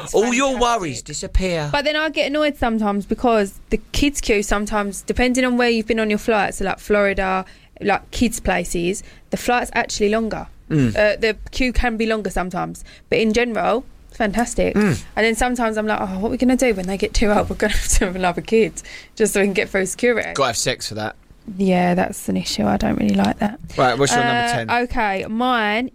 all your worries disappear. But then I get annoyed sometimes because the kids queue sometimes, depending on where you've been on your flights, so like Florida, like kids places, the flight's actually longer. The queue can be longer sometimes, but in general, it's fantastic. And then sometimes I'm like, what are we going to do when they get too old? We're going to have to have another kid just so we can get through security. Got to have sex for that. Yeah, that's an issue. I don't really like that. Right, what's your number 10? Okay, mine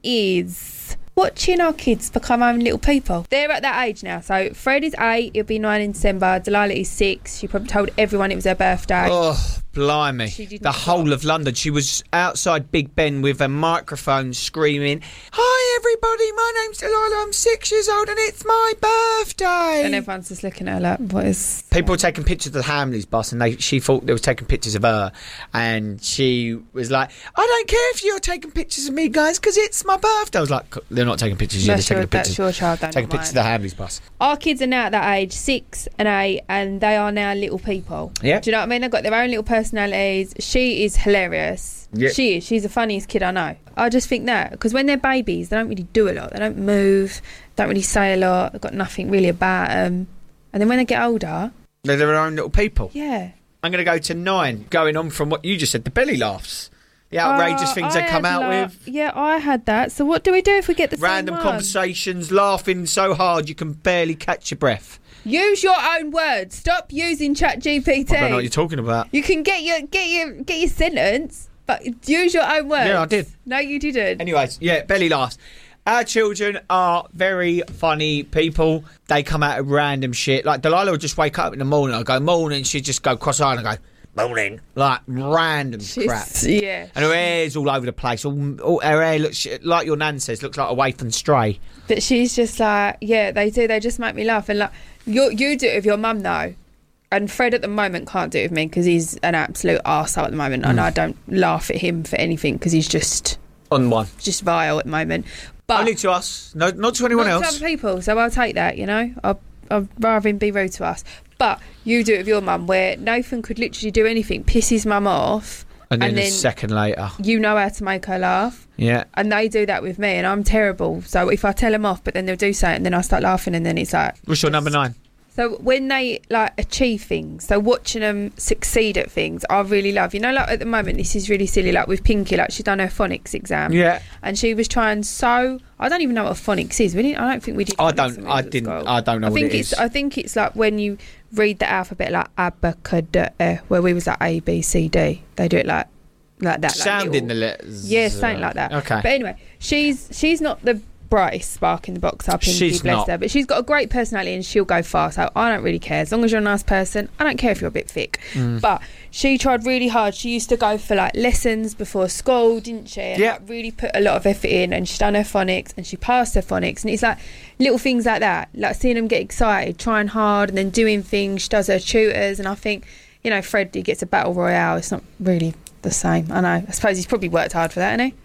is watching our kids become own little people. They're at that age now. So Fred is 8, he'll be 9 in December. Delilah is 6. She probably told everyone it was her birthday. Oh, blimey. The whole of London. She was outside Big Ben with a microphone screaming, "Hi everybody, my name's Delilah, I'm 6 years old and it's my birthday." And everyone's just looking at her like, what is... People were taking pictures of the Hamleys bus and she thought they were taking pictures of her, and she was like, "I don't care if you're taking pictures of me, guys, because it's my birthday." I was like, they're not taking pictures of you, they're taking pictures. That's your child, don't taking pictures of the Hamleys bus. Our kids are now at that age, 6 and 8, and they are now little people. Yeah. Do you know what I mean? They've got their own little personalities. She is hilarious. Yeah. She is. She's the funniest kid I know. I just think that, because when they're babies, they don't really do a lot. They don't move, don't really say a lot. They've got nothing really about them. And then when they get older... They're their own little people. Yeah. I'm going to go to 9, going on from what you just said, the belly laughs. The outrageous things they come out with. Yeah, I had that. So what do we do if we get the random same one? Conversations, laughing so hard you can barely catch your breath. Use your own words. Stop using ChatGPT. I don't know what you're talking about. You can get your sentence, but use your own words. Yeah, I did. No, you didn't. Anyways, yeah, belly laughs. Our children are very funny people. They come out of random shit. Like Delilah would just wake up in the morning. I go, "Morning." She'd just go cross-eyed and go, "Morning." Like random crap. Yeah. And her hair's all over the place. All her hair looks, like your nan says, looks like a waif and stray. But she's just like, yeah, they do. They just make me laugh. And like, you do it with your mum though. And Fred at the moment can't do it with me because he's an absolute arsehole at the moment. And I don't laugh at him for anything because he's just... On one. Just vile at the moment. But only to us. No, not to anyone else. Not to other people. So I'll take that, you know. I'd rather him be rude to us. But you do it with your mum, where Nathan could literally do anything, piss his mum off. And then a second later. You know how to make her laugh. Yeah. And they do that with me, and I'm terrible. So if I tell them off, but then they'll do something, and then I start laughing, and then it's like... What's your number 9? So when they like achieve things, so watching them succeed at things, I really love. You know, like at the moment, this is really silly. Like with Pinky, like she's done her phonics exam. Yeah. And she was trying so... I don't even know what a phonics is. I don't think we did. I don't know what it is. I think it's like when you read the alphabet, like abacadabra, where we was like A, B, C, D. They do it like that. Sounding the letters. Yeah, something like that. Okay. But anyway, she's not the brightest spark in the box up, She's bless not. her, but she's got a great personality and she'll go far, so I don't really care as long as you're a nice person. I don't care if you're a bit thick. But she tried really hard. She used to go for like lessons before school, didn't she? And, like, really put a lot of effort in, and she's done her phonics and she passed her phonics, and it's like little things like that, like seeing them get excited, trying hard and then doing things. She does her tutors, and I think, you know, Fred, he gets a battle royale. It's not really the same. I know. I suppose he's probably worked hard for that, hasn't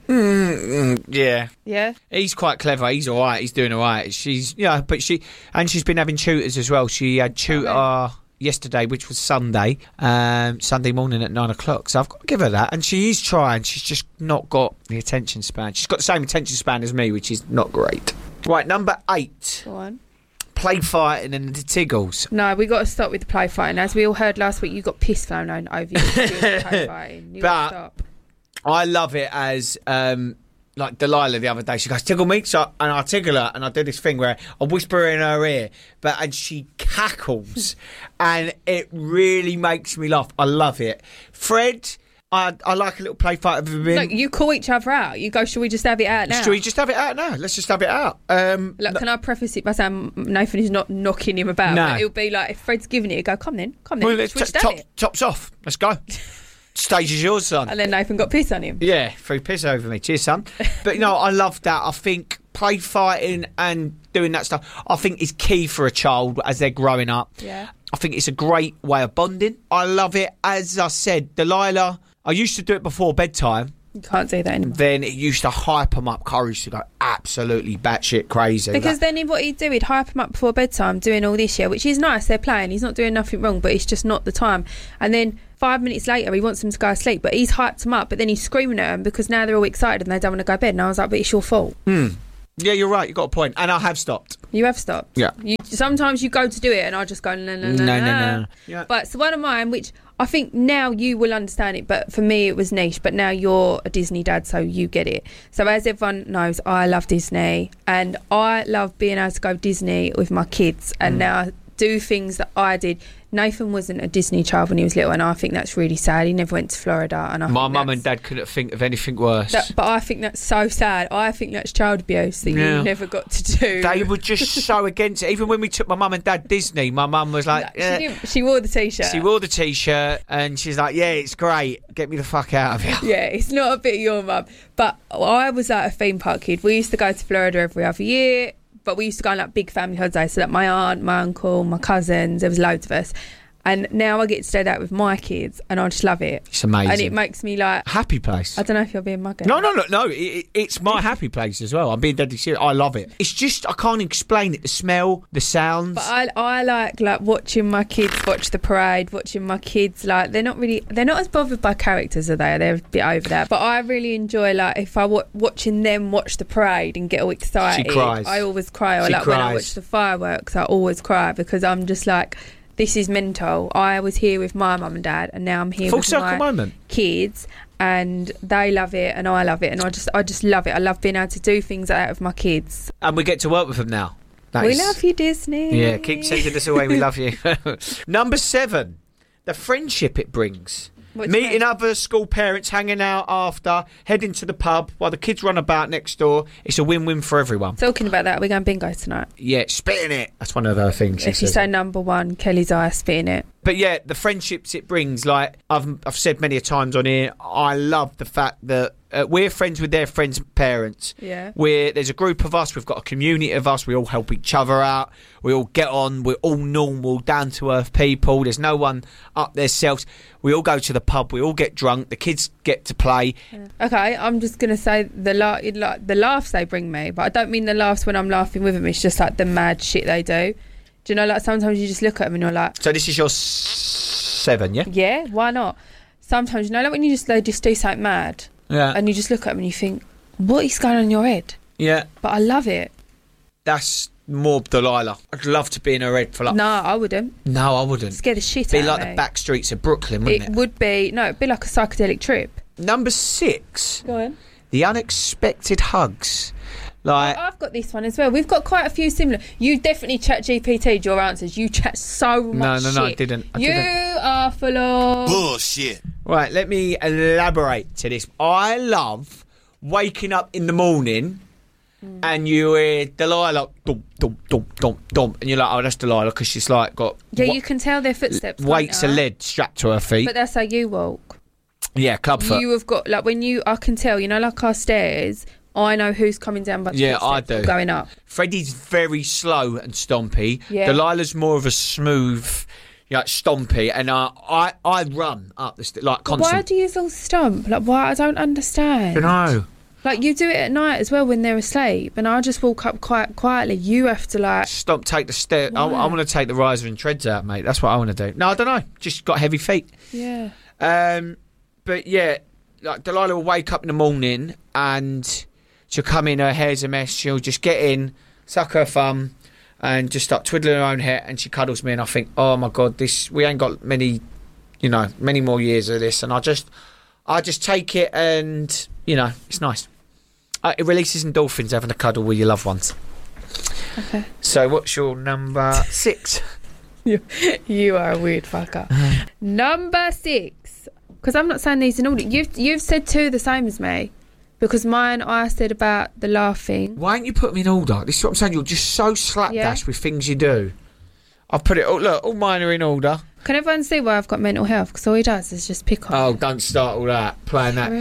he? Yeah. Yeah. He's quite clever. He's all right. He's doing all right. She's she's been having tutors as well. She had tutor yesterday, which was Sunday morning at 9:00. So I've got to give her that. And she is trying. She's just not got the attention span. She's got the same attention span as me, which is not great. Right, number 8. Go on. Play fighting and the tiggles. No, we got to stop with the play fighting. As we all heard last week, you got piss thrown over you doing play fighting. You got to stop. I love it as like Delilah the other day. She goes, "Tickle me," and I tickle her, and I do this thing where I whisper in her ear, and she cackles, and it really makes me laugh. I love it. Fred, I like a little play fight with him. No, you call each other out. You go, "Shall we just have it out now?" Should we just have it out now? Let's just have it out. Look, can I preface it by saying Nathan is not knocking him about? No. But it'll be like, if Fred's giving it, you go, come then. Well, tops off. Let's go. Stage is yours, son. And then Nathan got piss on him. Yeah, threw piss over me. Cheers, son. But no, I love that. I think play fighting and doing that stuff, I think, is key for a child as they're growing up. Yeah. I think it's a great way of bonding. I love it. As I said, Delilah, I used to do it before bedtime. You can't do that anymore. Then it used to hype them up. Corey used to go absolutely batshit crazy. Because then what he'd do, he'd hype him up before bedtime doing all this, which is nice. They're playing. He's not doing nothing wrong, but it's just not the time. And then 5 minutes later, he wants them to go to sleep, but he's hyped them up, but then he's screaming at them because now they're all excited and they don't want to go to bed. And I was like, but it's your fault. Yeah, you're right. You got a point, and I have stopped. You have stopped. Yeah. Sometimes you go to do it, and I just go no. Yeah. But so one of mine, which I think now you will understand it, but for me it was niche. But now you're a Disney dad, so you get it. So as everyone knows, I love Disney, and I love being able to go Disney with my kids, and now do things that I did. Nathan wasn't a Disney child when he was little, and I think that's really sad. He never went to Florida. And my mum and dad couldn't think of anything worse. But I think that's so sad. I think that's child abuse that you never got to do. They were just so against it. Even when we took my mum and dad Disney, my mum was like... She wore the T-shirt. She wore the T-shirt, and she's like, yeah, it's great. Get me the fuck out of here. Yeah, it's not a bit of your mum. But I was like a theme park kid. We used to go to Florida every other year, but we used to go on like big family holidays. So that my aunt, my uncle, my cousins, there was loads of us. And now I get to stay out with my kids, and I just love it. It's amazing. And it makes me like... Happy place. I don't know if you're being muggy. No. It's my happy place as well. I'm being deadly serious. I love it. It's just, I can't explain it. The smell, the sounds. But I like watching my kids watch the parade, watching my kids, like, they're not as bothered by characters, are they? They're a bit over that. But I really enjoy, like, if I watching them watch the parade and get all excited. She cries. I always cry. Or like cries. when I watch the fireworks, I always cry because I'm just like... This is mental. I was here with my mum and dad, and now I'm here with my kids, and they love it, and I love it, and I just love it. I love being able to do things like that with my kids. And we get to work with them now. We love you, Disney. Yeah, keep sending us away. We love you. Number 7, the friendship it brings. Meeting other school parents, hanging out after, heading to the pub while the kids run about next door. It's a win-win for everyone. Talking about that, we're going bingo tonight. Yeah, spitting it. That's one of the things. If you say number 1, Kelly's eye, spitting it. But yeah, the friendships it brings, like I've said many a times on here, I love the fact that we're friends with their friends' parents. Yeah. There's a group of us, we've got a community of us, we all help each other out, we all get on, we're all normal, down-to-earth people, there's no one up their selves. We all go to the pub, we all get drunk, the kids get to play. Yeah. Okay, I'm just going to say the laughs they bring me, but I don't mean the laughs when I'm laughing with them, it's just like the mad shit they do. Do you know, like sometimes you just look at them and you're like... So this is your 7, yeah? Yeah, why not? Sometimes, you know, like when they just do something mad. Yeah. And you just look at them and you think, what is going on in your head? Yeah. But I love it. That's more Delilah. I'd love to be in her head for like... No, I wouldn't. No, I wouldn't. Scare the shit out of me. me. Be like the back streets of Brooklyn, wouldn't it? It would be... No, it'd be like a psychedelic trip. Number 6. Go on. The unexpected hugs. Like, I've got this one as well. We've got quite a few similar. You definitely chat GPT'd your answers. You chat so much shit. No, I didn't. You are full of... bullshit. Right, let me elaborate to this. I love waking up in the morning and you hear Delilah, dum, dum, dum, dum, dum, and you're like, oh, that's Delilah, because she's like got... Yeah, you can tell their footsteps. Weights of lead strapped to her feet. But that's how you walk. Yeah, clubfoot. You have got, like, I can tell, you know, like our stairs... I know who's coming down by the footsteps I do. Going up. Freddie's very slow and stompy. Yeah. Delilah's more of a smooth, stompy, and I run up the stairs like constantly. Why do you all stomp? Like, why? I don't understand. I know. Like, you do it at night as well when they're asleep, and I just walk up quite quietly. You have to like stop, take the stair. I want to take the riser and treads out, mate. That's what I want to do. No, I don't know. Just got heavy feet. Yeah. But yeah, like Delilah will wake up in the morning and she'll come in, her hair's a mess, she'll just get in, suck her thumb and just start twiddling her own hair, and she cuddles me and I think, oh my God, we ain't got many more years of this, and I just take it and, it's nice. It releases endorphins having a cuddle with your loved ones. Okay. So what's your number 6? You are a weird fucker. Number 6, because I'm not saying these in order. You've said 2 the same as me. Because mine, I said about the laughing. Why don't you put them in order? This is what I'm saying. You're just so slapdash with things you do. I've put it... all mine are in order. Can everyone see why I've got mental health? Because all he does is just pick on. Oh, don't start all that. Playing that.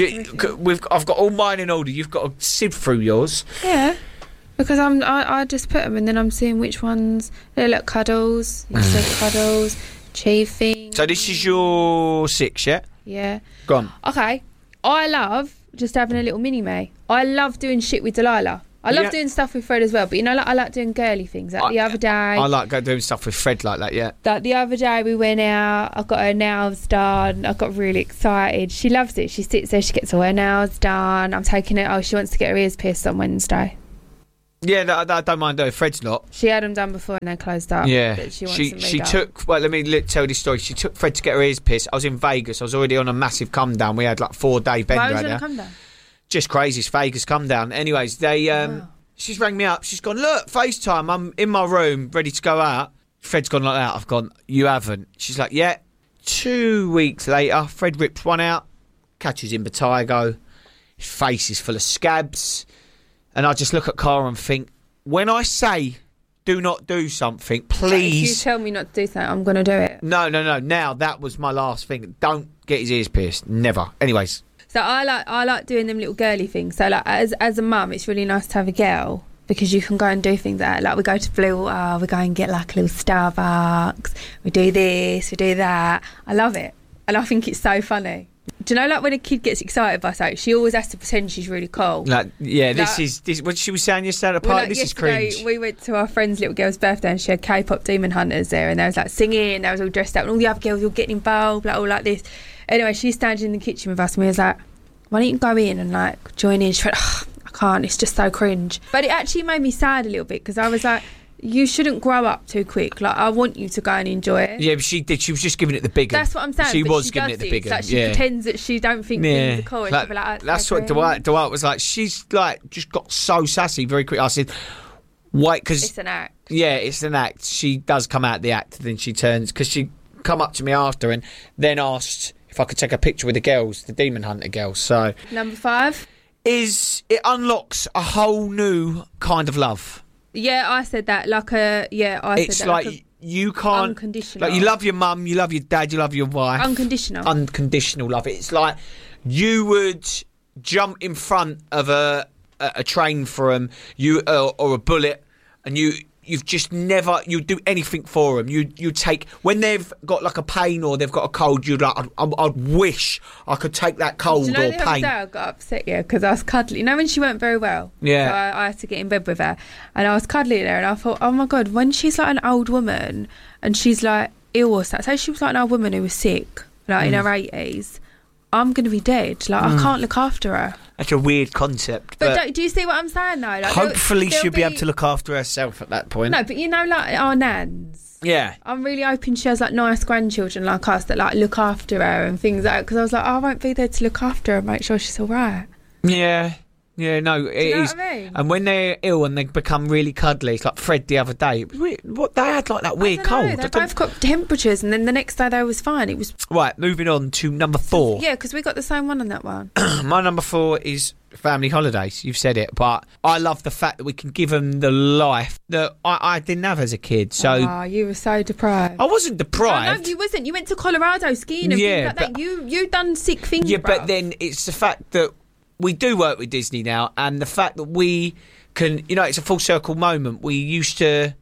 I've got all mine in order. You've got to sieve through yours. Yeah. Because I just put them and then I'm seeing which ones... They look cuddles. You said cuddles. Chafing. So this is your 6, yeah? Yeah. Go on. Okay. I love... just having a little mini-me. I love doing shit with Delilah. I love doing stuff with Fred as well, but I like doing girly things. Like the other day... I like doing stuff with Fred like that, yeah. Like the other day we went out, I got her nails done, I got really excited. She loves it. She sits there, she gets all her nails done. I'm taking her... Oh, she wants to get her ears pierced on Wednesday. Yeah, I don't mind doing. Fred's not. She had them done before and they closed up. Yeah, but she took. Well, let me tell you this story. She took Fred to get her ears pierced. I was in Vegas. I was already on a massive come down. We had like 4-day bender. Why was you on a come down? Just crazy. It's Vegas come down. Anyways, she's rang me up. She's gone, look, FaceTime. I'm in my room, ready to go out. Fred's gone like that. I've gone, you haven't. She's like, yeah. 2 weeks later, Fred rips one out, catches impetigo. His face is full of scabs. And I just look at Cara and think, when I say do not do something, please. If you tell me not to do something, I'm going to do it. No. Now, that was my last thing. Don't get his ears pierced. Never. Anyways. So I like doing them little girly things. So like as a mum, it's really nice to have a girl because you can go and do things like we go to Blue, we go and get like a little Starbucks. We do this, we do that. I love it. And I think it's so funny. Do you know, like when a kid gets excited by something, she always has to pretend she's really cool. This is what she was saying yesterday at the party. This is cringe. We went to our friend's little girl's birthday and she had K-pop Demon Hunters there, and they was like singing, they was all dressed up, and all the other girls were getting involved, like all like this. Anyway, she's standing in the kitchen with us, and we was like, why don't you go in and like join in? She went, I can't. It's just so cringe. But it actually made me sad a little bit because I was like, you shouldn't grow up too quick. Like, I want you to go and enjoy it. Yeah, but she did. She was just giving it the big one. That's what I'm saying. She was giving it the big one. Like, she pretends that she don't think things are cool. Like, that's what Dwight was like. She's like just got so sassy very quick. I said, wait, because it's an act. Yeah, it's an act. She does come out the act, then she turns, because she come up to me after and then asked if I could take a picture with the girls, the Demon Hunter girls. So number 5 is it unlocks a whole new kind of love. Yeah, I said that. It's like you can't. Unconditional. Like, you love your mum, you love your dad, you love your wife. Unconditional love. It's like you would jump in front of a train for them, or a bullet, and you've just never. You'd do anything for them. You take when they've got like a pain or they've got a cold. You'd like, I'd wish I could take that cold or pain. The other day I got upset, because I was cuddling. You know when she weren't very well. Yeah. So I had to get in bed with her, and I was cuddling her, and I thought, oh my god, when she's like an old woman and she's like ill or something. Say she was like an old woman who was sick, like in her 80s. I'm going to be dead. Like, I can't look after her. That's a weird concept. But do you see what I'm saying, though? Like, hopefully she'll be able to look after herself at that point. No, but like our nans. Yeah. I'm really hoping she has, like, nice grandchildren like us that, like, look after her and things like that. Because I was like, I won't be there to look after her and make sure she's all right. Yeah. Yeah, no, it is. What I mean? And when they're ill and they become really cuddly, it's like Fred the other day. What they had like that weird cold. They both got temperatures, and then the next day they was fine. It was right. Moving on to number 4. Yeah, because we got the same one on that one. My number 4 is family holidays. You've said it, but I love the fact that we can give them the life that I didn't have as a kid. So you were so deprived. I wasn't deprived. No, you wasn't. You went to Colorado skiing and things like that. You done sick things. Yeah, but then it's the fact that we do work with Disney now, and the fact that we can, it's a full circle moment. We used to,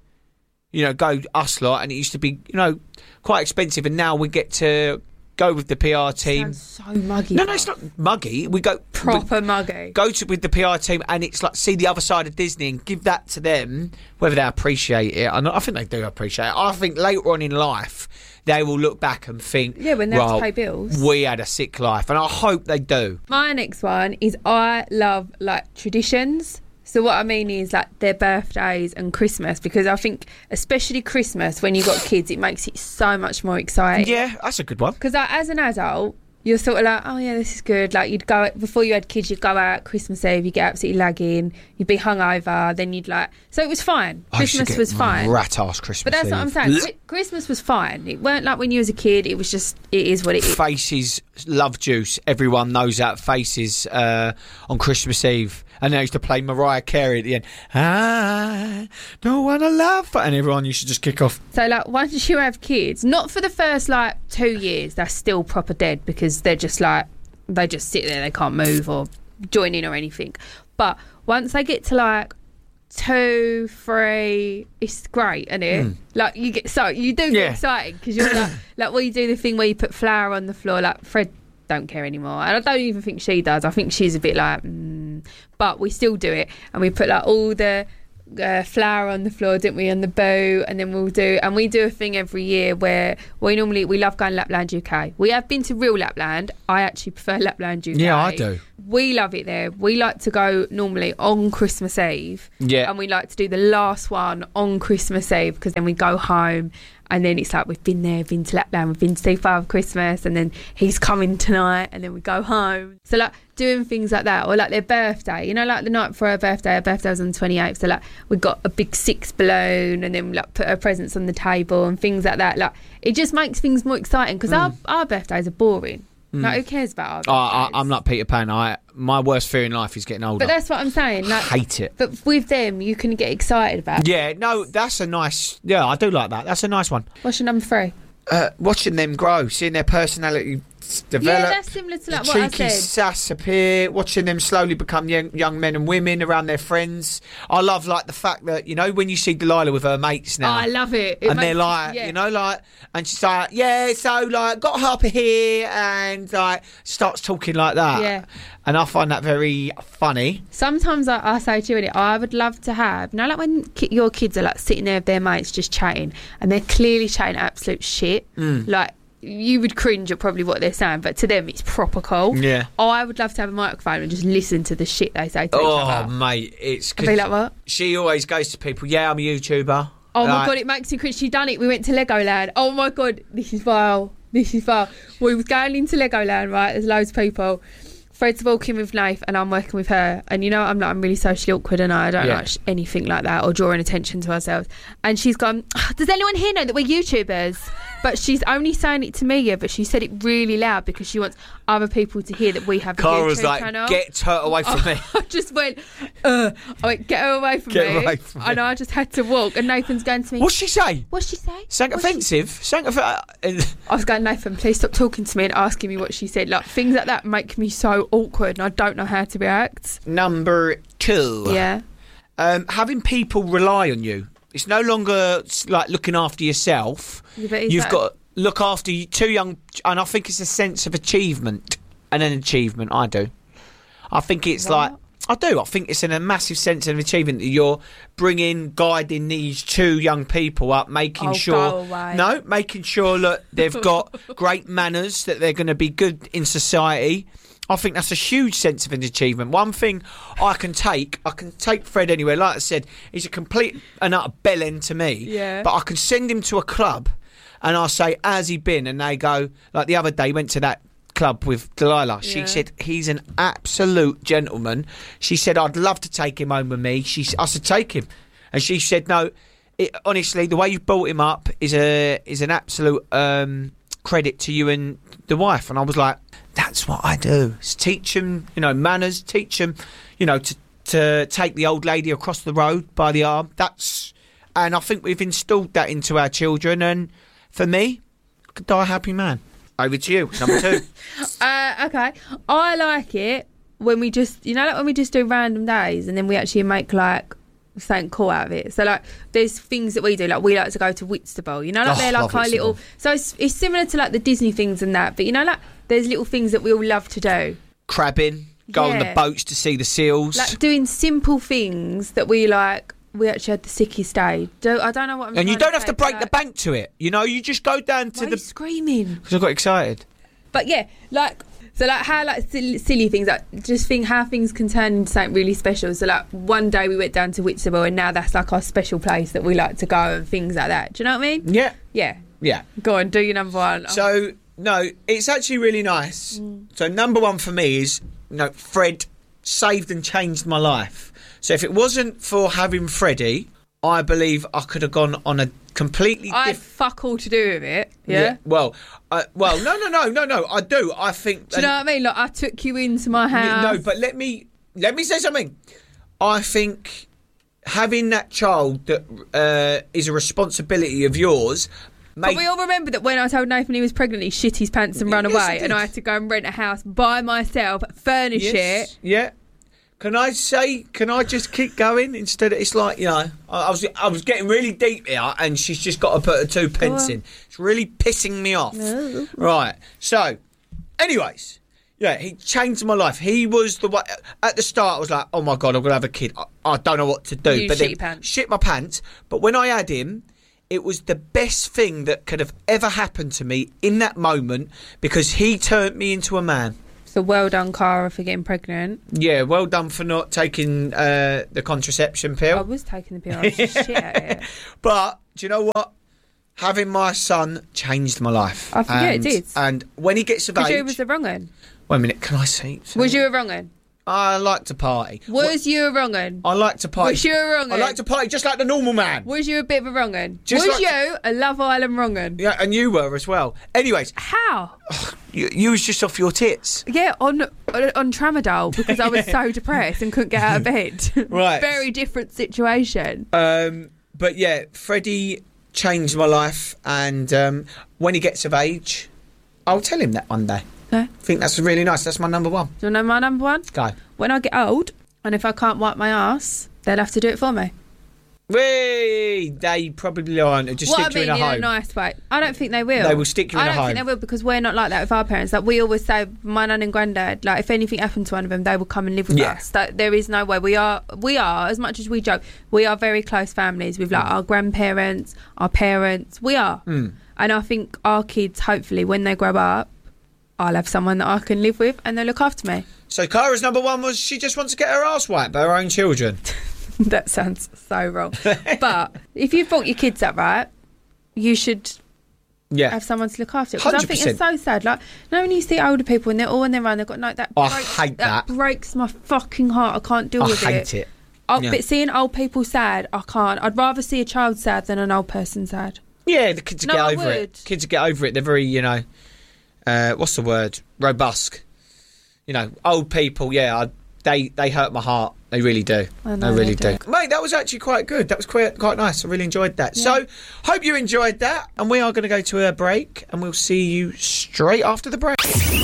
go us lot, and it used to be, quite expensive, and now we get to go with the PR team. Sounds so muggy. No, it's not muggy. We go proper muggy. Go with the PR team, and it's like see the other side of Disney and give that to them, whether they appreciate it. And I think they do appreciate it. I think later on in life, they will look back and think, when they have to pay bills. We had a sick life, and I hope they do. My next one is I love like traditions. So what I mean is like their birthdays and Christmas, because I think especially Christmas when you've got kids, it makes it so much more exciting. Yeah, that's a good one. Because as an adult, you're sort of like, oh yeah, this is good. Like you'd go before you had kids, you'd go out Christmas Eve, you get absolutely lagging, you'd be hungover, then you'd like. So it was fine. Christmas was fine. Rat ass Christmas. But that's what I'm saying. Christmas was fine. It weren't like when you was a kid. It was just it is what it is. Faces love juice. Everyone knows that. Faces on Christmas Eve. And they used to play Mariah Carey at the end. I don't want to love, and everyone used to just kick off. So, like, once you have kids, not for the first, 2 years, they're still proper dead because they're just, they just sit there, they can't move or join in or anything. But once they get to, 2, 3, it's great, isn't it? Like, you get excited because you're like, well, you do the thing where you put flour on the floor, like, Fred don't care anymore, and I don't even think she does. I think she's a bit like but we still do it, and we put all the flour on the floor, didn't we, on the bow, and then we do a thing every year where we love going Lapland UK. We have been to real Lapland. I actually prefer Lapland UK. Yeah, I do. we love it there. We like to go normally on Christmas Eve. Yeah. And we like to do the last one on Christmas Eve because then we go home and then it's like we've been there, been to Lapland, we've been to see Father Christmas and then he's coming tonight and then we go home. So like doing things like that or like their birthday, you know, like the night before her birthday was on the 28th. So like we got a big 6 balloon and then we like put her presents on the table and things like that. Like it just makes things more exciting because our birthdays are boring. Like, who cares about our birthdays? I'm like Peter Pan. My worst fear in life is getting older. But that's what I'm saying. Like, hate it. But with them, you can get excited about. Yeah, no, that's a nice... Yeah, I do like that. That's a nice one. What's your number 3? Watching them grow, seeing their personality develop. Yeah, that's similar to like what cheeky I said. sass appear, watching them slowly become young men and women around their friends. I love like the fact that, you know, when you see Delilah with her mates now. Oh, I love it. And they're like, you know, like, and she's like, yeah, so like, got Harper here, and like, starts talking like that. Yeah. And I find that very funny. Sometimes I say to you, I would love to have, you know, like when your kids are like sitting there with their mates just chatting, and they're clearly chatting absolute shit. Like, you would cringe at probably what they're saying, but to them it's proper cool. Yeah. I would love to have a microphone and just listen to the shit they say to each other. Oh, mate, it's... I'd be like, what? She always goes to people, yeah, I'm a YouTuber. Oh, my God, it makes me cringe. She done it. We went to Legoland. Oh, my God, this is vile. We was going into Legoland, right? There's loads of people. Fred's walking with Nath and I'm working with her, and you know I'm really socially awkward and I don't like anything like that or drawing attention to ourselves, and she's gone, does anyone here know that we're YouTubers? But she's only saying it to me, but she said it really loud because she wants other people to hear that we have a Cara YouTube was like, channel. Get her away from me. I just went, I went, get her away from me. And I just had to walk, and Nathan's going to me. What's she say? Something offensive? I was going, Nathan, please stop talking to me and asking me what she said. Like, things like that make me so awkward and I don't know how to react. Number 2. Yeah. Having people rely on you. It's no longer like looking after yourself. You've got to look after 2 young... And I think it's a sense of achievement. And an achievement, I do. I think it's like... I do. I think it's in a massive sense of achievement that you're guiding these 2 young people up, making sure that they've got great manners, that they're going to be good in society. I think that's a huge sense of an achievement. One thing I can take Fred anywhere. Like I said, he's a complete and utter bellend to me. Yeah. But I can send him to a club and I say, how's he been? And they go, like the other day, he went to that club with Delilah. She said, he's an absolute gentleman. She said, I'd love to take him home with me. I said, take him. And she said, no, honestly, the way you brought him up is an absolute credit to you and the wife. And I was like, that's what I do. Is teach them, manners, teach them, to take the old lady across the road by the arm. And I think we've installed that into our children. And for me, I could die a happy man. Over to you, number 2. Okay. I like it when we just, when we just do random days and then we actually make like something cool out of it. So like there's things that we do, like we like to go to Whitstable, they're like our little, so it's similar to like the Disney things and that, but like there's little things that we all love to do. Crabbing, go on the boats to see the seals. Like doing simple things that we like. We actually had the sickest day. I don't know what I'm And you don't have to break the bank to it. You just go down to Why are you screaming? Because I got excited. But yeah, how silly things, like just think how things can turn into something really special. So like one day we went down to Whitstable and now that's like our special place that we like to go and things like that. Do you know what I mean? Yeah. Yeah. Go on, do your number 1. So no, it's actually really nice. So number 1 for me is Fred saved and changed my life. So if it wasn't for having Freddie, I believe I could have gone on a completely I had fuck all to do with it. Yeah. Well, no. I do. I think. Do you know what I mean? Like I took you into my house. No, but let me say something. I think having that child that is a responsibility of yours. But we all remember that when I told Nathan he was pregnant, he shit his pants and ran away, and I had to go and rent a house by myself, furnish it. Yeah. Can I just keep going instead of, it's like, I was getting really deep here and she's just got to put her 2 pence in. It's really pissing me off. No. Right. So, anyways, he changed my life. He was the one, at the start I was like, oh my God, I'm going to have a kid. I don't know what to do. Shit my pants. But when I had him, it was the best thing that could have ever happened to me in that moment because he turned me into a man. So well done, Cara, for getting pregnant. Yeah, well done for not taking the contraception pill. I was taking the pill. I was just shit at it. But do you know what? Having my son changed my life. I forget it did. And when he gets of age... Because you was a wrong un. Wait a minute, can I see? Was you a wrong un? I like to party. Was you a wrong un? I like to party. Was you a wrong un? I like to party just like the normal man. Was you a bit of a wrong un? Just Was like you a Love Island wrong un? Yeah, and you were as well. Anyways. How? You was just off your tits. Yeah, on Tramadol because I was so depressed and couldn't get out of bed. Right. Very different situation. But yeah, Freddie changed my life, and when he gets of age, I'll tell him that one day. No. I think that's really nice. That's my number one. Do you know my number one? Go. When I get old, and if I can't wipe my ass, they'll have to do it for me. Whee! They probably aren't. Just stick you in a home. In a nice way. I don't think they will. They will stick you in a home. I don't think they will because we're not like that with our parents. Like we always say, my nan and granddad, like if anything happened to one of them, they will come and live with us. There is no way. We are, as much as we joke, we are very close families with like our grandparents, our parents. We are. And I think our kids, hopefully, when they grow up, I'll have someone that I can live with and they'll look after me. So Cara's number one was she just wants to get her ass wiped by her own children. That sounds so wrong. But if you've brought your kids up right, you should have someone to look after. Because I think it's so sad. Like, you know when you see older people and they're all on their own, they've got that. I hate that. That breaks my fucking heart. I can't deal with it. I hate it. But seeing old people sad, I can't. I'd rather see a child sad than an old person sad. Yeah, the kids will get over it. Kids will get over it. They're very, what's the word? Robust. Old people, they hurt my heart. They really do. They really do. Mate, that was actually quite good. That was quite nice. I really enjoyed that. Yeah. So, hope you enjoyed that. And we are going to go to a break, and we'll see you straight after the break.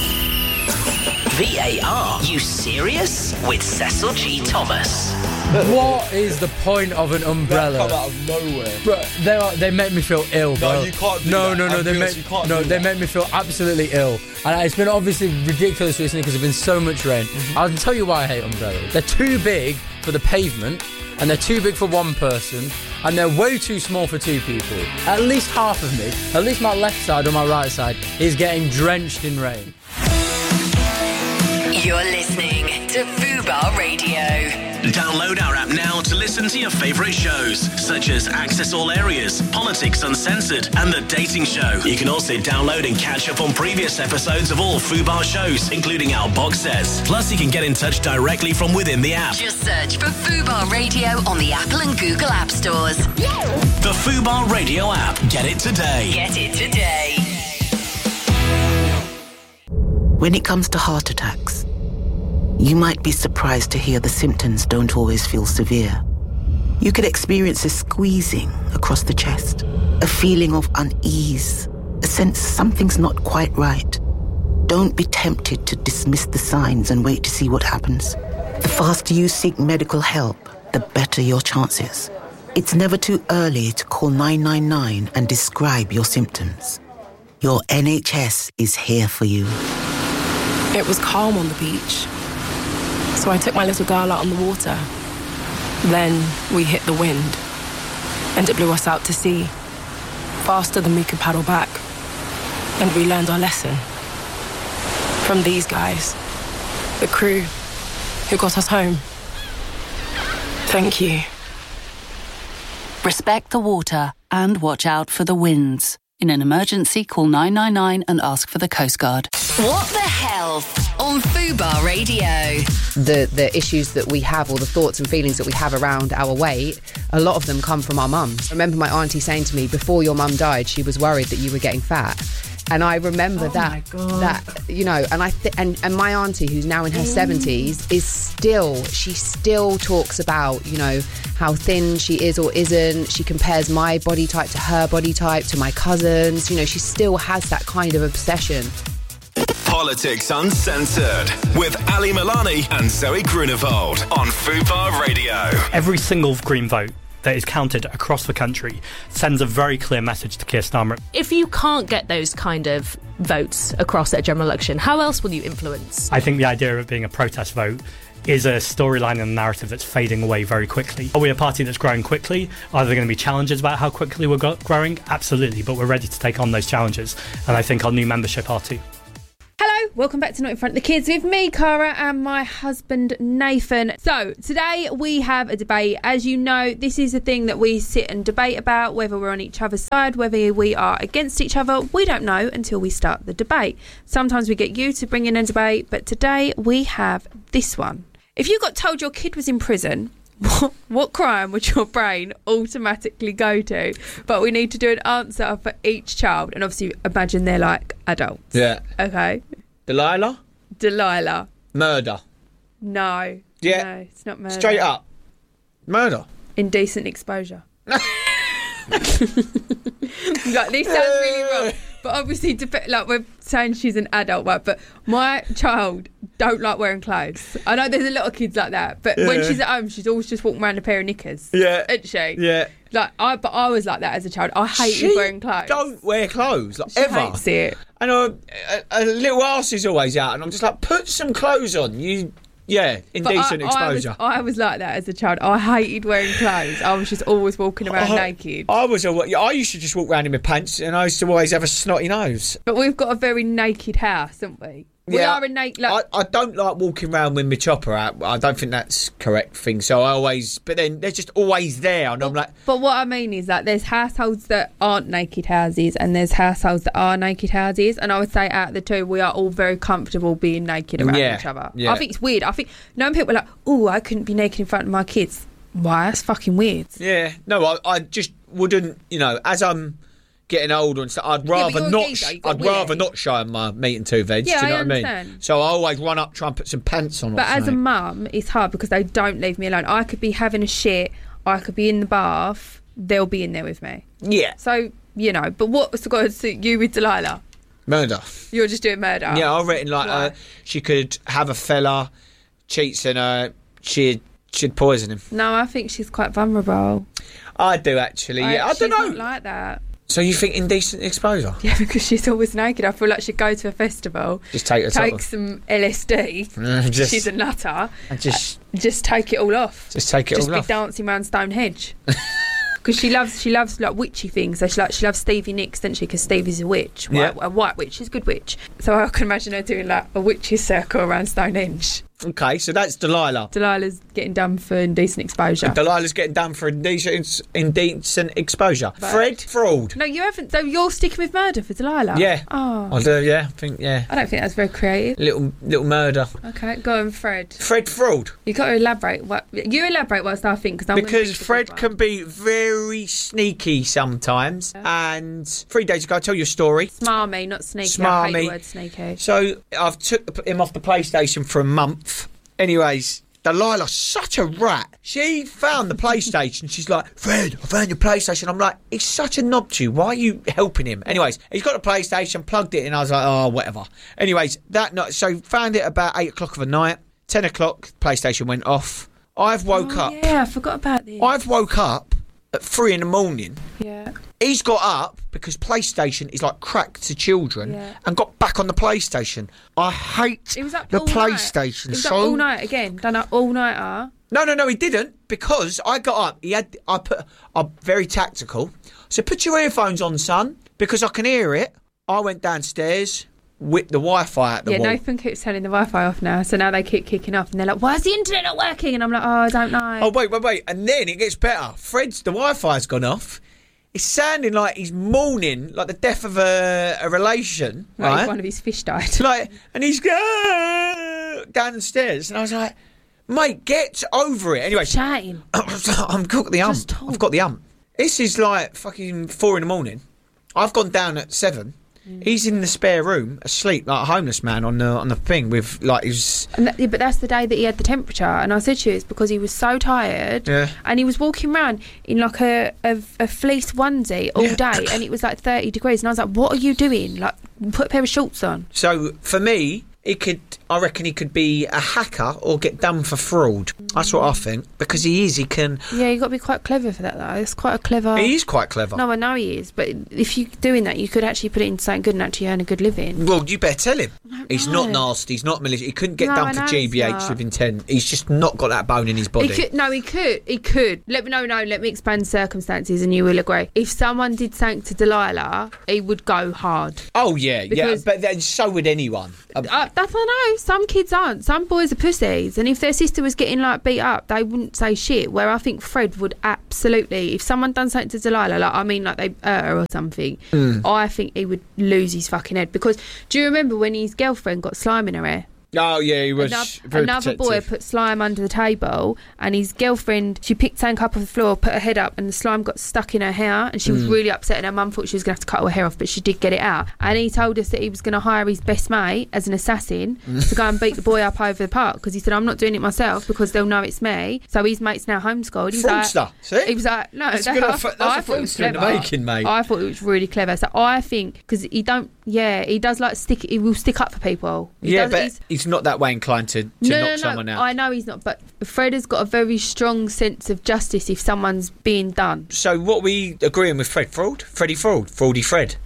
VAR, you serious? With Cecil G. Thomas. What is the point of an umbrella? That come out of nowhere. Bro, they make me feel ill, bro. No, you can't do that. They make me feel absolutely ill. And it's been obviously ridiculous recently because there's been so much rain. I'll tell you why I hate umbrellas. They're too big for the pavement, and they're too big for one person, and they're way too small for two people. At least half of me, at least my left side or my right side, is getting drenched in rain. You're listening to Fubar Radio. Download our app now to listen to your favourite shows, such as Access All Areas, Politics Uncensored, and The Dating Show. You can also download and catch up on previous episodes of all Fubar shows, including our box sets. Plus, you can get in touch directly from within the app. Just search for Fubar Radio on the Apple and Google App Stores. The Fubar Radio app. Get it today. Get it today. When it comes to heart attacks, you might be surprised to hear the symptoms don't always feel severe. You could experience a squeezing across the chest, a feeling of unease, a sense something's not quite right. Don't be tempted to dismiss the signs and wait to see what happens. The faster you seek medical help, the better your chances. It's never too early to call 999 and describe your symptoms. Your NHS is here for you. It was calm on the beach, so I took my little girl out on the water. Then we hit the wind, and it blew us out to sea, faster than we could paddle back. And we learned our lesson. From these guys, the crew who got us home. Thank you. Respect the water and watch out for the winds. In an emergency, call 999 and ask for the Coast Guard. What the Health on Fubar Radio. The issues that we have, or the thoughts and feelings that we have around our weight, a lot of them come from our mums. I remember my auntie saying to me, before your mum died, she was worried that you were getting fat. And I remember and my auntie, who's now in her 70s, she still talks about, how thin she is or isn't. She compares my body type to her body type, to my cousins. She still has that kind of obsession. Politics Uncensored with Ali Milani and Zoe Grunewald on Fubar Radio. Every single Green vote that is counted across the country sends a very clear message to Keir Starmer. If you can't get those kind of votes across at a general election, how else will you influence? I think the idea of it being a protest vote is a storyline and a narrative that's fading away very quickly. Are we a party that's growing quickly? Are there going to be challenges about how quickly we're growing? Absolutely, but we're ready to take on those challenges, and I think our new membership are too. Hello, welcome back to Not In Front of the Kids with me, Cara, and my husband, Nathan. So, today we have a debate. As you know, this is a thing that we sit and debate about, whether we're on each other's side, whether we are against each other. We don't know until we start the debate. Sometimes we get you to bring in a debate, but today we have this one. If you got told your kid was in prison, what crime would your brain automatically go to? But we need to do an answer for each child. And obviously, imagine they're like adults. Yeah. Okay. Delilah? Murder. No. Yeah. No, it's not murder. Straight up. Murder. Indecent exposure. Like, this sounds really wrong. But obviously, like, we're saying she's an adult, right? But my child don't like wearing clothes. I know there's a lot of kids like that, but when she's at home, she's always just walking around in a pair of knickers. Yeah. Isn't she? Yeah. Like, but I was like that as a child. I hated wearing clothes. Don't wear clothes, like, she ever. Hates it. And a little arse is always out, and I'm just like, put some clothes on. Indecent exposure. I was like that as a child. I hated wearing clothes. I was just always walking around naked. I used to just walk around in my pants, and I used to always have a snotty nose. But we've got a very naked house, haven't we? We are a naked. Like, I don't like walking around with my chopper out. I don't think that's correct thing. So but then they're just always there, and I'm like. But what I mean is that there's households that aren't naked houses, and there's households that are naked houses. And I would say out of the two, we are all very comfortable being naked around each other. Yeah. I think it's weird. I think when people are like, "Oh, I couldn't be naked in front of my kids." Why? That's fucking weird. Yeah. No, I just wouldn't. As I'm getting older and stuff, I'd rather not show my meat and two veg. Yeah, do you know I what I understand. mean? So I always run up, try and put some pants on. But as a mum, it's hard because they don't leave me alone. I could be having a shit, I could be in the bath, they'll be in there with me. Yeah. So, but what's got to suit you with Delilah? Murder. You're just doing murder? Yeah, I reckon she could have a fella, cheats on her, she'd poison him. No, I think she's quite vulnerable. I do actually. I don't know. She's not like that. So you think indecent exposure? Yeah, because she's always naked. I feel like she'd go to a festival, just take some LSD. She's a nutter. And just take it all off. Just take it all off. Just be dancing around Stonehenge. Because she loves like witchy things. So she loves Stevie Nicks, doesn't she? Because Stevie's a witch, a white witch. She's a good witch. So I can imagine her doing like a witch's circle around Stonehenge. Okay, so that's Delilah. Delilah's getting done for indecent exposure. Delilah's getting done for indecent exposure. But Fred, fraud. No, you haven't. So you're sticking with murder for Delilah? Yeah. Oh. I do, yeah. I don't think that's very creative. Little murder. Okay, go on, Fred. Fred, fraud. You've got to elaborate. You elaborate whilst I think. Because Fred can be very sneaky sometimes. Yeah. And 3 days ago, I'll tell you a story. Smarmy, not sneaky. Smarmy. I hate the word sneaky. So I've took him off the PlayStation for a month. Anyways, Delilah's such a rat. She found the PlayStation. She's like, Fred, I found your PlayStation. I'm like, he's such a knob to you. Why are you helping him? Anyways, he's got the PlayStation, plugged it in. I was like, oh, whatever. Anyways, that night, so found it about 8 o'clock of the night. 10 o'clock, PlayStation went off. I've woke up. Yeah, I forgot about this. I've woke up at 3 in the morning. Yeah. He's got up because PlayStation is like cracked to children and got back on the PlayStation. I hate the PlayStation. It was up all night again. Done up all nighter. No, he didn't, because I got up. I'm very tactical. So put your earphones on, son, because I can hear it. I went downstairs, whipped the Wi-Fi out the wall. Yeah, Nathan keeps turning the Wi-Fi off now, so now they keep kicking off, and they're like, why is the internet not working? And I'm like, oh, I don't know. Oh, wait. And then it gets better. The Wi-Fi's gone off. It's sounding like he's mourning, like the death of a relation. Right? One of his fish died. And he's down the stairs. And I was like, mate, get over it. Anyway. Shame. I've got the ump. This is like fucking 4 in the morning. I've gone down at 7. He's in the spare room, asleep, like a homeless man on the thing with like his. But that's the day that he had the temperature, and I said to you, it's because he was so tired, and he was walking around in like a fleece onesie all day, and it was like 30 degrees, and I was like, "What are you doing? Like, put a pair of shorts on." So for me, he could I reckon he could be a hacker or get done for fraud. That's what I think. Because he can... Yeah, you've got to be quite clever for that, though. It's quite a clever... He is quite clever. No, I know he is. But if you're doing that, you could actually put it into something good and actually earn a good living. Well, you better tell him. He's not nasty. He's not malicious. He couldn't get done for GBH with intent. He's just not got that bone in his body. He could. Let me explain the circumstances and you will agree. If someone did something to Delilah, he would go hard. Oh, yeah. But then so would anyone. That's what I know. Some kids aren't. Some boys are pussies, and if their sister was getting like beat up, they wouldn't say shit. Where I think Fred would absolutely, if someone done something to Delilah, like they hurt her or something, I think he would lose his fucking head. Because do you remember when his girlfriend got slime in her hair? Oh, yeah, he was another boy put slime under the table, and his girlfriend, she picked something up off the floor, put her head up, and the slime got stuck in her hair, and she was really upset, and her mum thought she was going to have to cut her hair off, but she did get it out. And he told us that he was going to hire his best mate as an assassin to go and beat the boy up over the park, because he said, I'm not doing it myself because they'll know it's me. So his mate's now homeschooled. Fraudster, see? He was like, no, that's a fraudster in the making, mate. I thought it was really clever. So I think, because he does like he will stick up for people. He's not that way inclined to knock someone out. I know he's not, but Fred has got a very strong sense of justice if someone's being done. So what we agreeing with Fred? Fraudy Fred.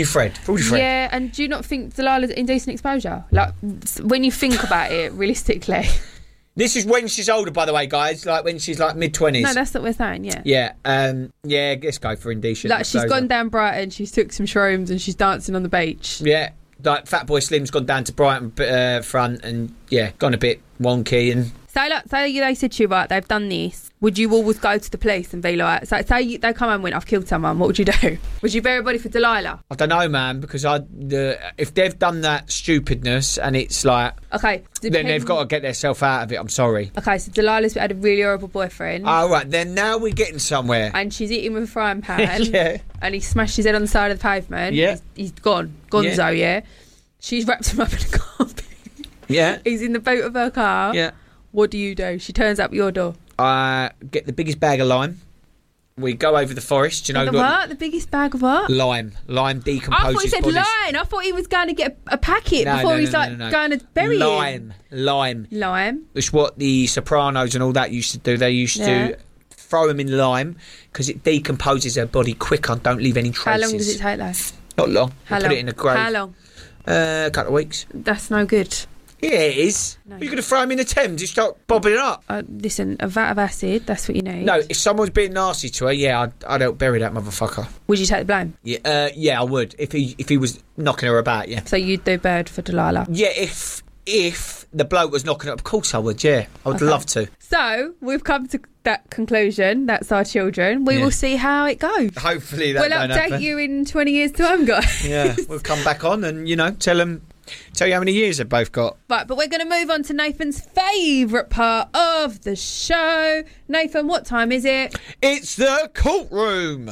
Yeah, and do you not think Delilah's indecent exposure? Like, when you think about it, realistically. This is when she's older, by the way, guys. Like when she's like mid-20s. No, that's what we're saying. Yeah. Yeah. Let's go for indecent. Like she's gone down Brighton, she's took some shrooms, and she's dancing on the beach. Yeah. Like Fatboy Slim's gone down to Brighton front and gone a bit wonky and. Say they said to you, right, they've done this. Would you always go to the police and be like, say they come and went, I've killed someone, what would you do? Would you bury a body for Delilah? I don't know, man, because if they've done that stupidness and it's like... Okay. Then they've got to get themselves out of it, I'm sorry. Okay, so Delilah's had a really horrible boyfriend. Oh, right, then now we're getting somewhere. And she's eating with a frying pan. Yeah. And he smashed his head on the side of the pavement. Yeah. He's gone. Gonzo, yeah. She's wrapped him up in a carpet. Yeah. He's in the boot of her car. Yeah. What do you do? She turns up your door. I get the biggest bag of lime. We go over the forest. You know what? The biggest bag of what? Lime. Lime decomposes. I thought he said bodies. lime. I thought he was going to get a packet before he's going to bury him. Lime. It's what the Sopranos and all that used to do. They used to throw him in lime because it decomposes their body quicker. Don't leave any traces. How long does it take, though? Not long. Put it in a grave. How long? A couple of weeks. That's no good. Yeah, it is. No. You're going to throw him in the Thames, you start bobbing it up. Listen, a vat of acid, that's what you need. No, if someone's being nasty to her, I'd help bury that motherfucker. Would you take the blame? Yeah, I would. If he was knocking her about, yeah. So you'd do bird for Delilah? Yeah, if the bloke was knocking her up, of course I would, yeah. I would love to. So, we've come to that conclusion. That's our children. We will see how it goes. Hopefully that We'll update you in 20 years' time, guys. Yeah, we'll come back on and, tell you how many years they've both got. Right, but we're going to move on to Nathan's favourite part of the show. Nathan, what time is it? It's the courtroom.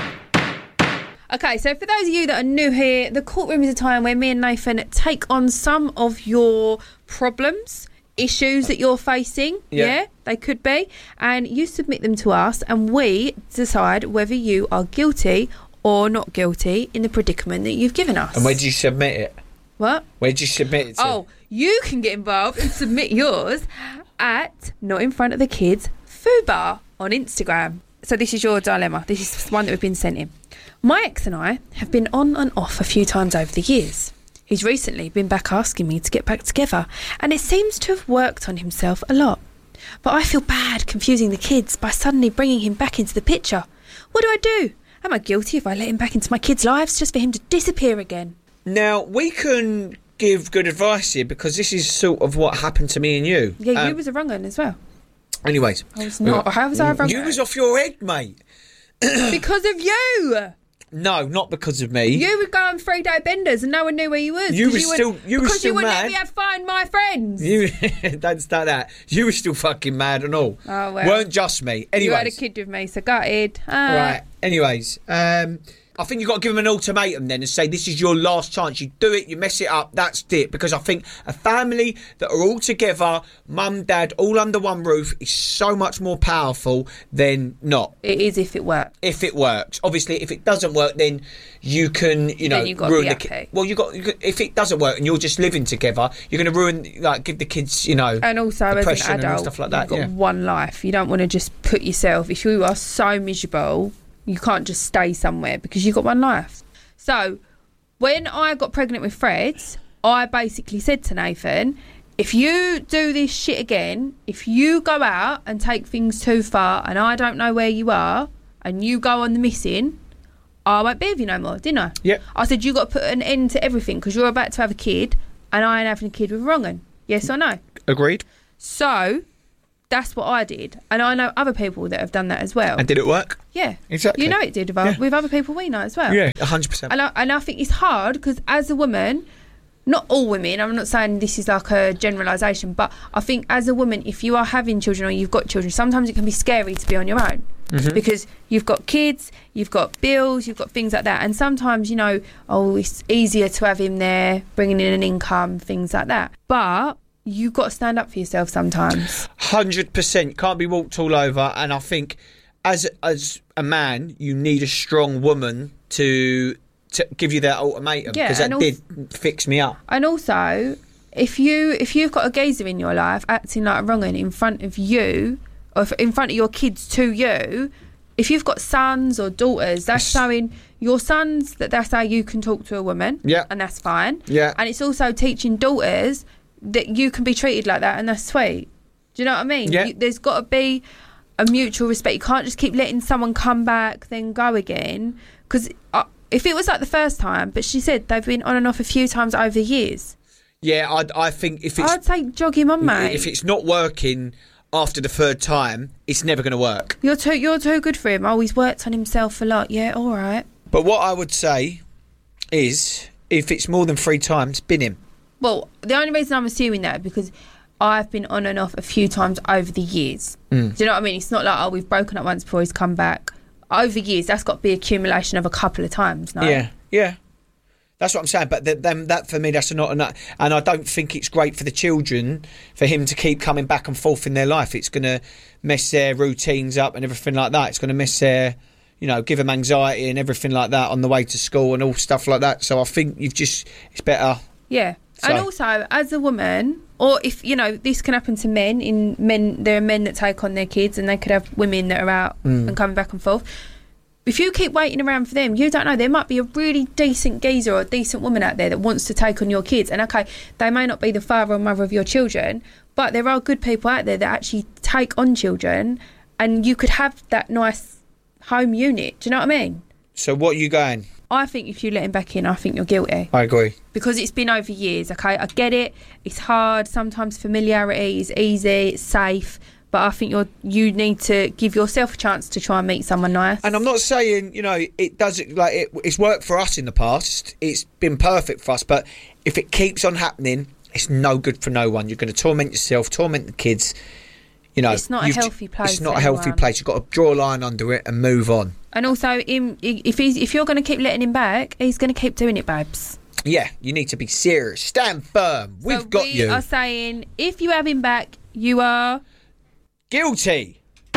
Okay, so for those of you that are new here, the courtroom is a time where me and Nathan take on some of your problems, issues that you're facing. Yeah, they could be. And you submit them to us and we decide whether you are guilty or not guilty in the predicament that you've given us. And where did you submit it? What? Where did you submit it to? Oh, you can get involved and submit yours at Not In Front of the Kids Fubar on Instagram. So this is your dilemma. This is one that we've been sent in. My ex and I have been on and off a few times over the years. He's recently been back asking me to get back together, and it seems to have worked on himself a lot. But I feel bad confusing the kids by suddenly bringing him back into the picture. What do I do? Am I guilty if I let him back into my kids' lives just for him to disappear again? Now, we can give good advice here because this is sort of what happened to me and you. Yeah, you was a wrong one as well. Anyways. I was not. How was I wrong? You was off your head, mate. Because of you. No, not because of me. You were going 3-day benders and no one knew where you was. You were still mad. Because you wouldn't let me find my friends. Don't start that. You were still fucking mad and all. Oh, well. Weren't just me. Anyways. You had a kid with me, so gutted. Right. Anyways, I think you've got to give them an ultimatum then and say, this is your last chance. You do it, you mess it up, that's it. Because I think a family that are all together, mum, dad, all under one roof, is so much more powerful than not. It is if it works. If it works. Obviously, if it doesn't work, then you can, then you've got ruin to the be happy. Well, if it doesn't work and you're just living together, you're going to ruin, give the kids, And also, as an adult, stuff like that. You've got one life. You don't want to just put yourself, if you are so miserable, you can't just stay somewhere because you've got one life. So, when I got pregnant with Fred, I basically said to Nathan, if you do this shit again, if you go out and take things too far and I don't know where you are and you go on the missing, I won't be with you no more, didn't I? Yeah. I said, you got to put an end to everything because you're about to have a kid and I ain't having a kid with wrong un. Yes or no? Agreed. So, that's what I did. And I know other people that have done that as well. And did it work? Yeah. Exactly. You know it did with other people we know as well. Yeah, 100%. And I think it's hard because as a woman, not all women, I'm not saying this is like a generalisation, but I think as a woman, if you are having children or you've got children, sometimes it can be scary to be on your own. Mm-hmm. Because you've got kids, you've got bills, you've got things like that. And sometimes, it's easier to have him there, bringing in an income, things like that. But you've got to stand up for yourself sometimes. 100%. Can't be walked all over. And I think as a man, you need a strong woman to give you that ultimatum. Because that did fix me up. And also, if you've got a geezer in your life acting like a wrong un in front of you, or in front of your kids to you, if you've got sons or daughters, that's showing your sons that's how you can talk to a woman. Yeah. And that's fine. Yeah. And it's also teaching daughters that you can be treated like that, and that's sweet. Do you know what I mean? Yeah. There's got to be a mutual respect. You can't just keep letting someone come back, then go again. Because if it was like the first time, but she said they've been on and off a few times over the years. Yeah, I think if it's... I'd say jog him on, mate. If it's not working after the third time, it's never going to work. You're too good for him. Oh, he's worked on himself a lot. Yeah, all right. But what I would say is, if it's more than 3 times, bin him. Well, the only reason I'm assuming that is because I've been on and off a few times over the years. Do you know what I mean? It's not like, we've broken up once before he's come back. Over years, that's got to be accumulation of a couple of times, no? Yeah. That's what I'm saying. But that for me, that's not enough. And I don't think it's great for the children for him to keep coming back and forth in their life. It's going to mess their routines up and everything like that. It's going to mess their... give them anxiety and everything like that on the way to school and all stuff like that. So I think it's better... Yeah. So. And also, as a woman, or if, this can happen to men, there are men that take on their kids and they could have women that are out and coming back and forth. If you keep waiting around for them, you don't know, there might be a really decent geezer or a decent woman out there that wants to take on your kids. And okay, they may not be the father or mother of your children, but there are good people out there that actually take on children, and you could have that nice home unit. Do you know what I mean? So what are you going? I think if you let him back in, I think you're guilty. I agree. Because it's been over years, okay? I get it. It's hard. Sometimes familiarity is easy. It's safe. But I think you need to give yourself a chance to try and meet someone nice. And I'm not saying, it doesn't... it's worked for us in the past. It's been perfect for us. But if it keeps on happening, it's no good for no one. You're going to torment yourself, torment the kids. It's not a healthy place. It's not a healthy place. You've got to draw a line under it and move on. And also, if you're going to keep letting him back, he's going to keep doing it, babes. Yeah, you need to be serious. Stand firm. We've got you. We are saying, if you have him back, you are... guilty.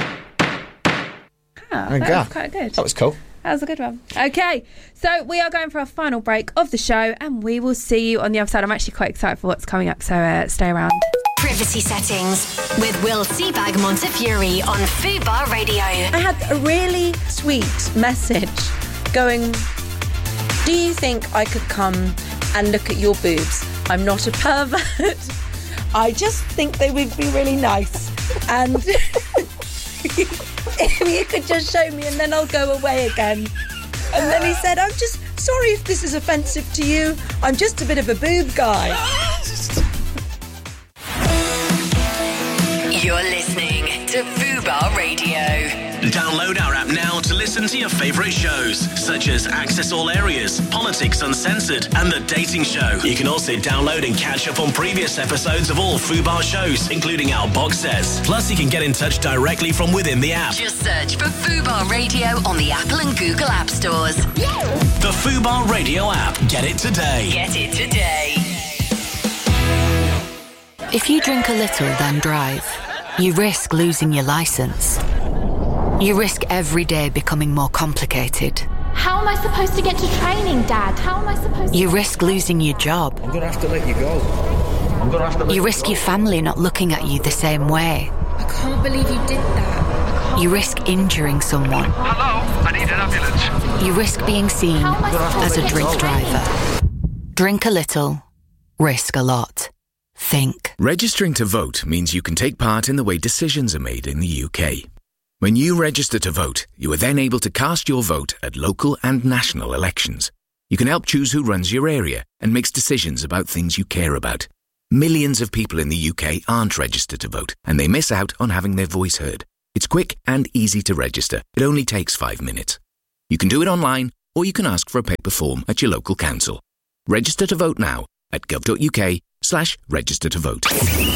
That was quite good. That was cool. That was a good one. Okay, so we are going for our final break of the show, and we will see you on the other side. I'm actually quite excited for what's coming up, so stay around. Privacy Settings with Will Seabag Montefiore on Fubar Radio. I had a really sweet message going, do you think I could come and look at your boobs? I'm not a pervert. I just think they would be really nice. And if you could just show me and then I'll go away again. And then he said, I'm just sorry if this is offensive to you. I'm just a bit of a boob guy. You're listening to Fubar Radio. Download our app now to listen to your favourite shows, such as Access All Areas, Politics Uncensored, and The Dating Show. You can also download and catch up on previous episodes of all Fubar shows, including our box sets. Plus, you can get in touch directly from within the app. Just search for Fubar Radio on the Apple and Google App Stores. The Fubar Radio app. Get it today. Get it today. If you drink a little, then drive, you risk losing your licence. You risk every day becoming more complicated. How am I supposed to get to training, Dad? How am I supposed to... You risk losing your job. I'm going to have to let you go. You risk your family not looking at you the same way. I can't believe you did that. You risk injuring someone. Hello, I need an ambulance. You risk being seen as a drink driver. Drink a little, risk a lot. Think. Registering to vote means you can take part in the way decisions are made in the UK. When you register to vote, you are then able to cast your vote at local and national elections. You can help choose who runs your area and makes decisions about things you care about. Millions of people in the UK aren't registered to vote, and they miss out on having their voice heard. It's quick and easy to register. It only takes 5 minutes. You can do it online, or you can ask for a paper form at your local council. Register to vote now at gov.uk/register to vote.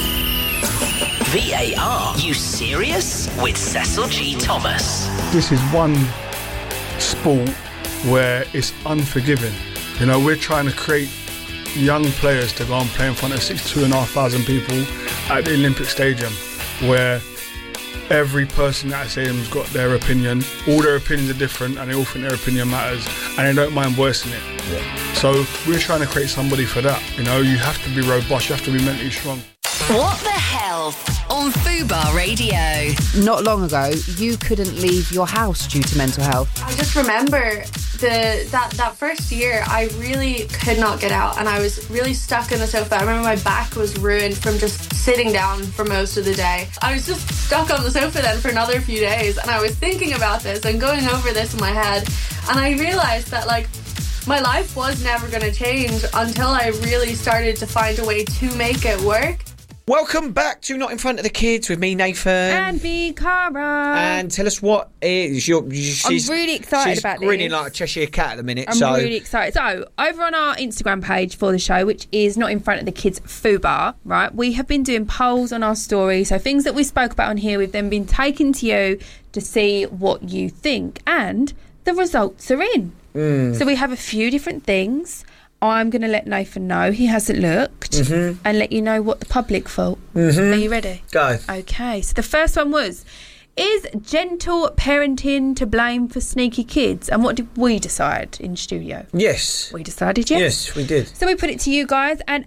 VAR, you serious? With Cecil G. Thomas. This is one sport where it's unforgiving. You know, we're trying to create young players to go and play in front of 2,500 people at the Olympic Stadium, where every person at that stadium's got their opinion. All their opinions are different, and they all think their opinion matters, and they don't mind voicing it. Yeah. So we're trying to create somebody for that. You know, you have to be robust, you have to be mentally strong. What the Health on Fubar Radio. Not long ago, you couldn't leave your house due to mental health. I just remember that first year, I really could not get out, and I was really stuck in the sofa. I remember my back was ruined from just sitting down for most of the day. I was just stuck on the sofa then for another few days, and I was thinking about this and going over this in my head, and I realised that, like, my life was never going to change until I really started to find a way to make it work. Welcome back to Not in Front of the Kids with me, Nathan. And me, Cara. And tell us what is your... I'm really excited about this. She's grinning like a Cheshire Cat at the minute. I'm really excited. So, over on our Instagram page for the show, which is Not in Front of the Kids Fubar, right, we have been doing polls on our story. So, things that we spoke about on here, we've then been taken to you to see what you think. And the results are in. So, we have a few different things. I'm going to let Nathan know he hasn't looked and let you know what the public thought. Are you ready? Go. Okay, so the first one was, is gentle parenting to blame for sneaky kids? And what did we decide in studio? Yes. We decided yes. Yes, we did. So we put it to you guys, and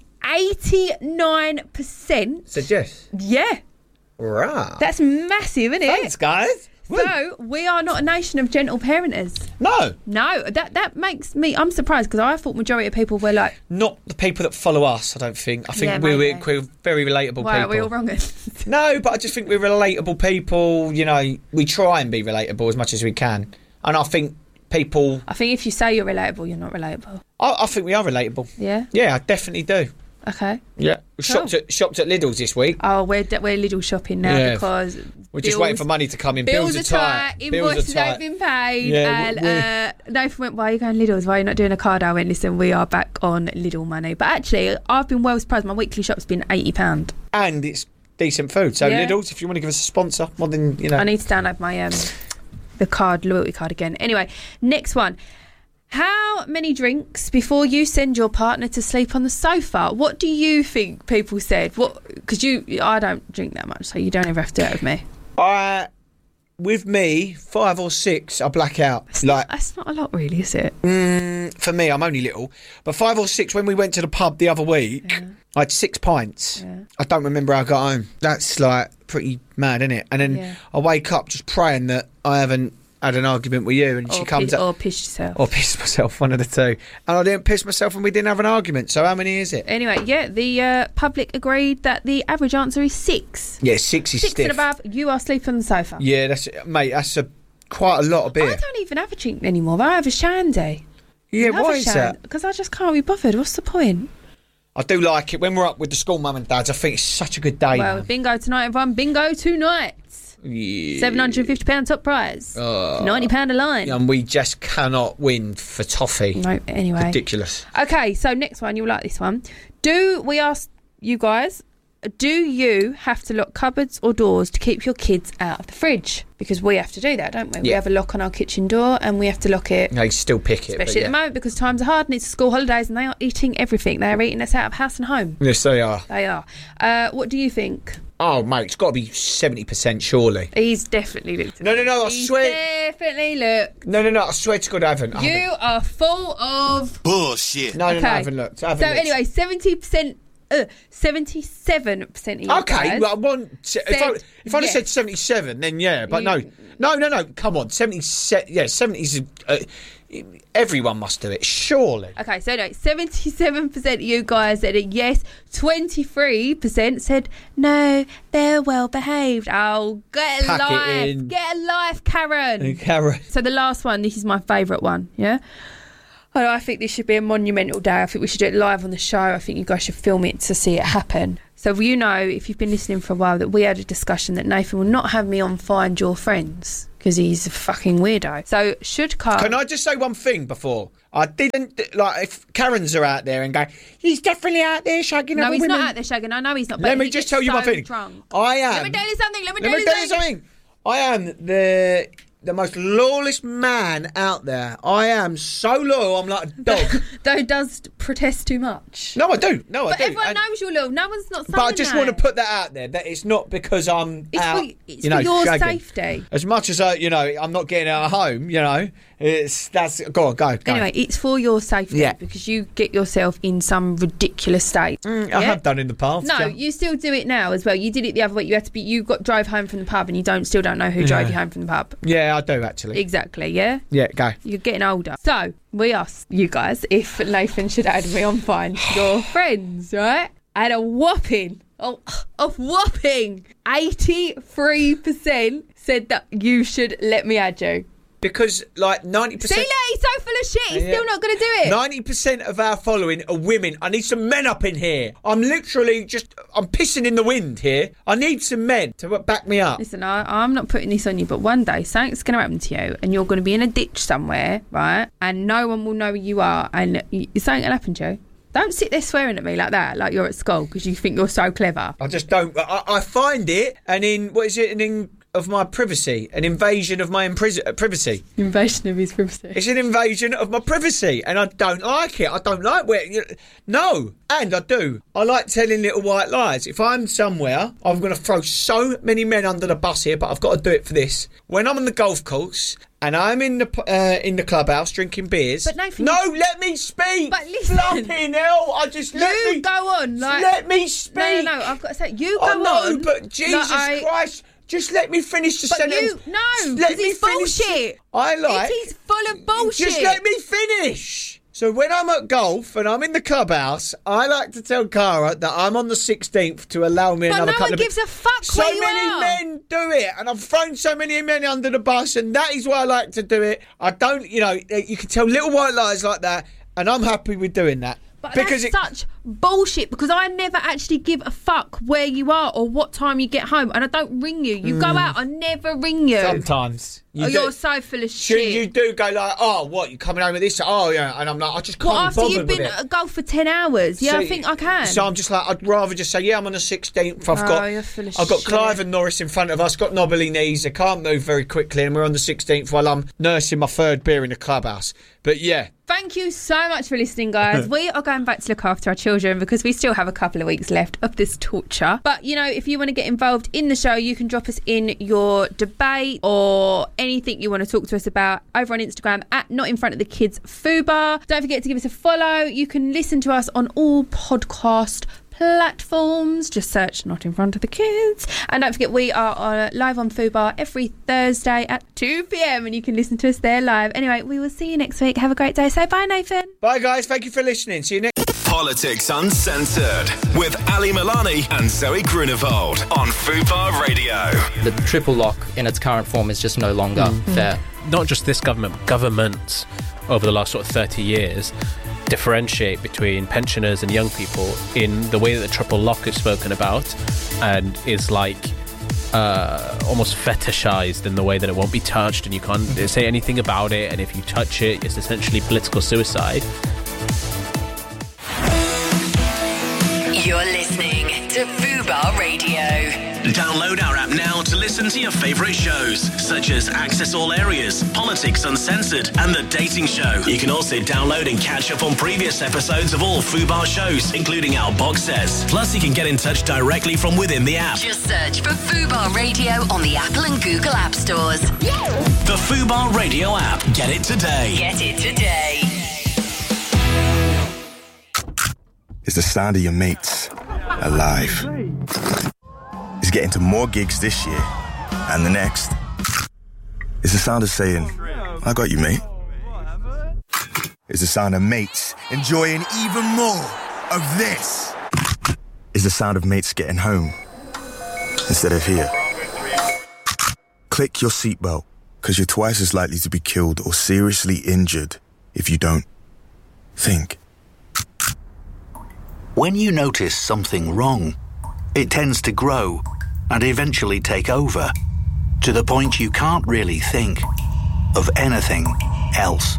89% said yes. Yeah. Right. That's massive, isn't it? Thanks, guys. So, we are not a nation of gentle parenters. No. No, that makes me... I'm surprised, because I thought majority of people were like... Not the people that follow us, I don't think. I think we're very relatable people. Why are we all wrong? No, but I just think we're relatable people. You know, we try and be relatable as much as we can. And I think people... I think if you say you're relatable, you're not relatable. I think we are relatable. Yeah? Yeah, I definitely do. Okay. Yeah. Cool. Shopped at Lidl's this week. Oh, we're Lidl shopping now because... We're just waiting for money to come in. Bills are tight. Invoices ain't been paid. Yeah, and Nathan went, why are you going Lidl's? Why are you not doing a card? I went, listen, we are back on Lidl money. But actually, I've been well surprised. My weekly shop's been £80. And it's decent food. So Lidl's, if you want to give us a sponsor, more than, you know. I need to download my the loyalty card again. Anyway, next one. How many drinks before you send your partner to sleep on the sofa? What do you think people said? Because I don't drink that much, so you don't ever have to do it with me. With me, 5 or 6, I black out. That's not a lot, really, is it? For me, I'm only little. But 5 or 6, when we went to the pub the other week, I had 6 pints. Yeah. I don't remember how I got home. That's pretty mad, isn't it? And then I wake up just praying that I haven't had an argument with you, and she comes up. Or pissed yourself. Or pissed myself, one of the two. And I didn't piss myself and we didn't have an argument. So how many is it? Anyway, the public agreed that the average answer is 6. Yeah, 6 is 6 stiff. and above, you are sleeping on the sofa. Yeah, that's quite a lot of beer. I don't even have a chink anymore. I have a shandy. Yeah, why is that? Because I just can't be bothered. What's the point? I do like it. When we're up with the school mum and dads, I think it's such a good day. Well, bingo tonight, everyone. Bingo tonight. £750 top prize. £90 a line. And we just cannot win for toffee. No, anyway. Ridiculous. Okay, so next one, you'll like this one. We ask you guys, do you have to lock cupboards or doors to keep your kids out of the fridge? Because we have to do that, don't we? We have a lock on our kitchen door and we have to lock it. They still pick it. Especially at the moment because times are hard and it's school holidays and they are eating everything. They are eating us out of house and home. Yes, they are. They are. What do you think? Oh, mate, it's got to be 70% surely. He's definitely looked at No, I swear. Definitely looked. No, I swear to God I haven't. You are full of bullshit. No, I haven't looked. Anyway, 77% of you okay, guys well, if I'd have said 77, then yeah, but no, come on, 77, yeah, 70s, everyone must do it, surely. Okay, so no, 77% of you guys said it yes, 23% said no, they're well behaved. Oh, get a life, Karen. So the last one, this is my favourite one, yeah? I think this should be a monumental day. I think we should do it live on the show. I think you guys should film it to see it happen. So you know, if you've been listening for a while, that we had a discussion that Nathan will not have me on Find Your Friends because he's a fucking weirdo. So should Carl... Can I just say one thing before? I didn't, like, if Karens are out there and go, he's definitely out there shagging other women. No, he's not out there shagging. I know he's not. Let me just tell you one thing. I am... Let me tell you something. I am the most lawless man out there. I am so loyal, I'm like a dog. Though does protest too much. No, I do. No, but I do. Everyone knows you're loyal. No one's not saying that. But I just want to put that out there, that it's not because I'm out, it's for your shagging. Safety. As much as, I'm not getting out of home, go on. Anyway, it's for your safety because you get yourself in some ridiculous state. I have done in the past. No, you still do it now as well. You did it the other week. You drove home from the pub and you still don't know who drove you home from the pub. Yeah, I do actually. Exactly, yeah? Yeah, go. You're getting older. So, we asked you guys if Nathan should add me on Find Your Friends, right? And a whopping 83% said that you should let me add you. Because, 90%... See, look, he's so full of shit. He's still not going to do it. 90% of our following are women. I need some men up in here. I'm literally I'm pissing in the wind here. I need some men to back me up. Listen, I'm not putting this on you, but one day something's going to happen to you and you're going to be in a ditch somewhere, right? And no one will know who you are and something will happen to you. Don't sit there swearing at me like that, like you're at school, because you think you're so clever. I just don't. I find it, of my privacy, an invasion of my privacy. Invasion of his privacy. It's an invasion of my privacy, and I don't like it. I don't like no, and I do. I like telling little white lies. If I'm somewhere, I'm going to throw so many men under the bus here, but I've got to do it for this. When I'm on the golf course and I'm in the clubhouse drinking beers. But Nathan, let me speak. But listen, flipping hell, go on. Let me speak. No, I've got to say, you go on. No, but Jesus Christ. Just let me finish the sentence. Let me finish. Bullshit. It is full of bullshit. Just let me finish. So when I'm at golf and I'm in the clubhouse, I like to tell Cara that I'm on the 16th to allow me another couple of... But no one gives a fuck where you are. So many men do it, and I've thrown so many men under the bus, and that is why I like to do it. I don't, you can tell little white lies like that, and I'm happy with doing that. But that's such bullshit, because I never actually give a fuck where you are or what time you get home, and I don't ring you. You go out, I never ring you. Sometimes. You're so full of shit. You do go like, oh, what, you coming home with this? Oh, yeah. And I'm like, I just can't be bothered with it. After you've been at golf for 10 hours? Yeah, so, I think I can. So I'm just like, I'd rather just say, yeah, I'm on the 16th. I've got Clive and Norris in front of us, got knobbly knees. They can't move very quickly, and we're on the 16th while I'm nursing my third beer in the clubhouse. But yeah. Thank you so much for listening, guys. We are going back to look after our children because we still have a couple of weeks left of this torture. But, if you want to get involved in the show, you can drop us in your debate or anything you want to talk to us about over on Instagram at Not In Front of the Kids Fubar. Don't forget to give us a follow. You can listen to us on all podcast platforms. Just search Not In Front of the Kids. And don't forget, we are live on Fubar every Thursday at 2 p.m. and you can listen to us there live. Anyway, we will see you next week. Have a great day. Say bye, Nathan. Bye, guys. Thank you for listening. See you next. Politics Uncensored with Ali Milani and Zoe Grunewald on Fubar Radio. The triple lock in its current form is just no longer fair. Not just this government, governments over the last sort of 30 years differentiate between pensioners and young people in the way that the triple lock is spoken about, and is like almost fetishized in the way that it won't be touched and you can't say anything about it, and if you touch it, it's essentially political suicide. You're listening to Fubar Radio. Download our app now to listen to your favourite shows, such as Access All Areas, Politics Uncensored, and The Dating Show. You can also download and catch up on previous episodes of all Fubar shows, including our box sets. Plus, you can get in touch directly from within the app. Just search for Fubar Radio on the Apple and Google App Stores. The Fubar Radio app. Get it today. Get it today. It's the sound of your mates alive. It's getting to more gigs this year and the next. It's the sound of saying, I got you, mate. It's the sound of mates enjoying even more of this. It's the sound of mates getting home instead of here. Click your seatbelt, because you're twice as likely to be killed or seriously injured if you don't. Think. When you notice something wrong, it tends to grow and eventually take over, to the point you can't really think of anything else.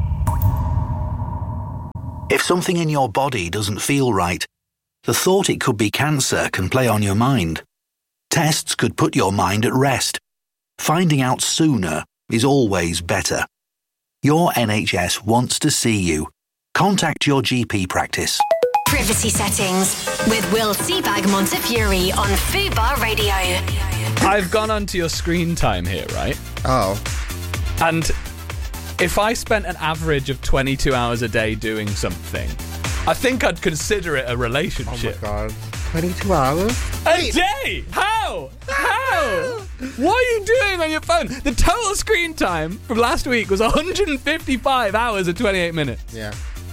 If something in your body doesn't feel right, the thought it could be cancer can play on your mind. Tests could put your mind at rest. Finding out sooner is always better. Your NHS wants to see you. Contact your GP practice. Privacy settings with Will Seabag Montefiore on Fubar Radio. I've gone onto your screen time here, right? Oh. And if I spent an average of 22 hours a day doing something, I think I'd consider it a relationship. Oh my God. 22 hours? A day? How? What are you doing on your phone? The total screen time from last week was 155 hours and 28 minutes. Yeah.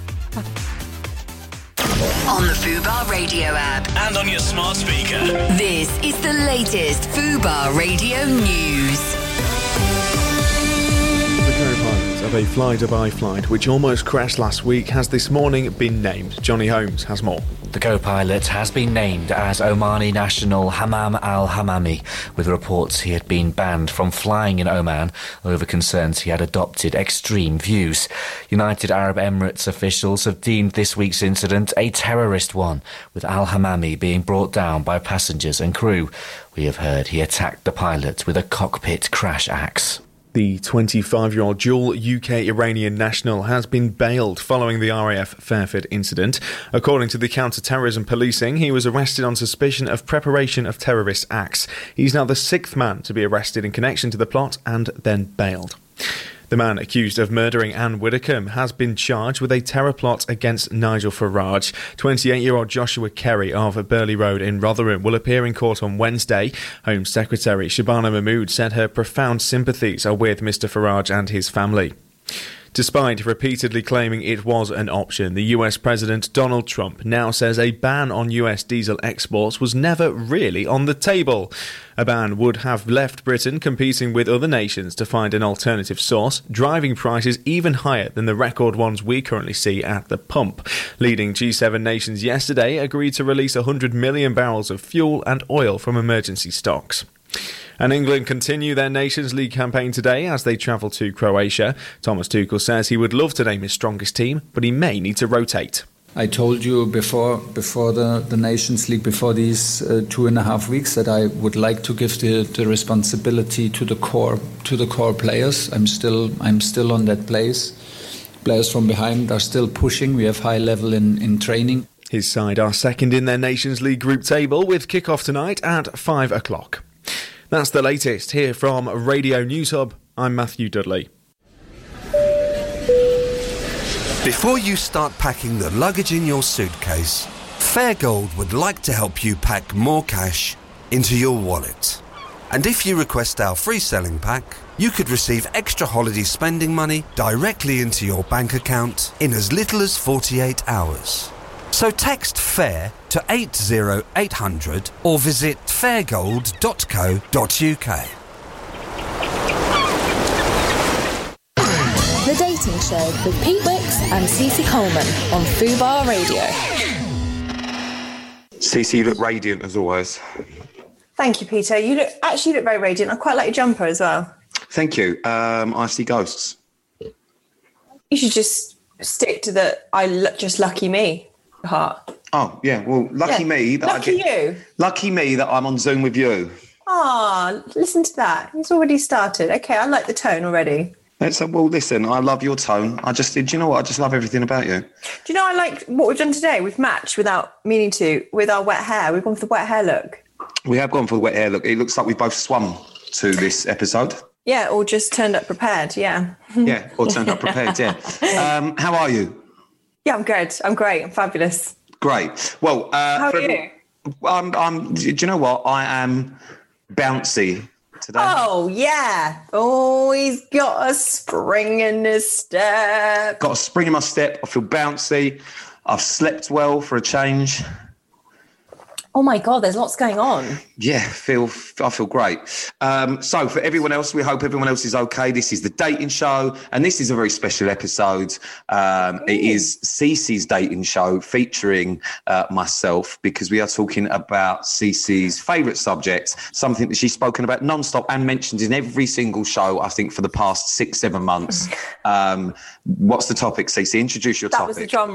On the Fubar Radio app. And on your smart speaker. This is the latest Fubar Radio news. The co-pilot of a fly-Dubai flight which almost crashed last week has this morning been named. Johnny Holmes has more. The co-pilot has been named as Omani national Hammam al-Hammami, with reports he had been banned from flying in Oman over concerns he had adopted extreme views. United Arab Emirates officials have deemed this week's incident a terrorist one, with al-Hammami being brought down by passengers and crew. We have heard he attacked the pilot with a cockpit crash axe. The 25-year-old dual UK-Iranian national has been bailed following the RAF Fairford incident. According to the counter-terrorism policing, he was arrested on suspicion of preparation of terrorist acts. He's now the sixth man to be arrested in connection to the plot and then bailed. The man accused of murdering Anne Widdecombe has been charged with a terror plot against Nigel Farage. 28-year-old Joshua Kerry of Burley Road in Rotherham will appear in court on Wednesday. Home Secretary Shabana Mahmood said her profound sympathies are with Mr Farage and his family. Despite repeatedly claiming it was an option, the US President Donald Trump now says a ban on US diesel exports was never really on the table. A ban would have left Britain competing with other nations to find an alternative source, driving prices even higher than the record ones we currently see at the pump. Leading G7 nations yesterday agreed to release 100 million barrels of fuel and oil from emergency stocks. And England continue their Nations League campaign today as they travel to Croatia. Thomas Tuchel says he would love to name his strongest team, but he may need to rotate. I told you before the Nations League, before these 2.5 weeks, that I would like to give the responsibility to the core players. I'm still on that place. Players from behind are still pushing. We have high level in training. His side are second in their Nations League group table with kick-off tonight at 5 o'clock. That's the latest here from Radio News Hub. I'm Matthew Dudley. Before you start packing the luggage in your suitcase, Fairgold would like to help you pack more cash into your wallet. And if you request our free selling pack, you could receive extra holiday spending money directly into your bank account in as little as 48 hours. So text FAIR to 80800 or visit fairgold.co.uk. The Dating Show with Pete Wicks and Cece Coleman on Fubar Radio. Cece, you look radiant as always. Thank you, Peter. You look very radiant. I quite like your jumper as well. Thank you. I see ghosts. You should just stick to the just lucky me part. Oh, yeah. Well, lucky me. Lucky me that I'm on Zoom with you. Ah, listen to that. He's already started. Okay, I like the tone already. Well, listen, I love your tone. Do you know what? I just love everything about you. Do you know I like what we've done today? We've matched without meaning to with our wet hair. We've gone for the wet hair look. We have gone for the wet hair look. It looks like we both swum to this episode. Yeah, or just turned up prepared, yeah. Yeah, or turned up prepared, yeah. How are you? Yeah, I'm good. I'm great. I'm fabulous. Great. Well, how are you? Do you know what? I am bouncy today. Oh, yeah. Oh, he's got a spring in his step. Got a spring in my step. I feel bouncy. I've slept well for a change. Oh my God, there's lots going on. Yeah, I feel great. So for everyone else, we hope everyone else is okay. This is the dating show, and this is a very special episode. It is Cece's dating show featuring myself, because we are talking about Cece's favourite subject, something that she's spoken about non-stop and mentioned in every single show, I think, for the past 6-7 months. What's the topic, Cece? Introduce your topic. That was the drum